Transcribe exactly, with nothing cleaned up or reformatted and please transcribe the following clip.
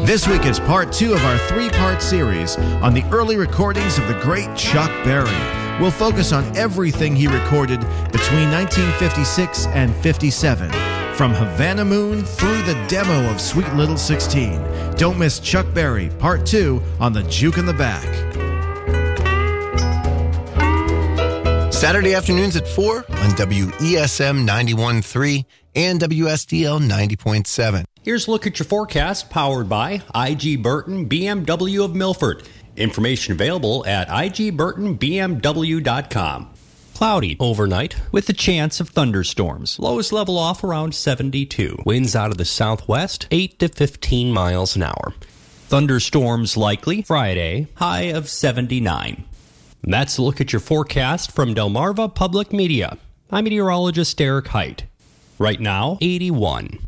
This week is part two of our three-part series on the early recordings of the great Chuck Berry. We'll focus on everything he recorded between nineteen fifty-six and fifty-seven, from Havana Moon through the demo of Sweet Little sixteen. Don't miss Chuck Berry, part two, on the Juke in the Back. Saturday afternoons at four on W E S M ninety-one point three and W S D L ninety point seven. Here's a look at your forecast, powered by I G Burton B M W of Milford. Information available at I G Burton B M W dot com. Cloudy overnight with a chance of thunderstorms. Lows level off around seventy-two. Winds out of the southwest, eight to fifteen miles an hour. Thunderstorms likely Friday, high of seventy-nine. And that's a look at your forecast from Delmarva Public Media. I'm meteorologist Derek Height. Right now, eighty-one.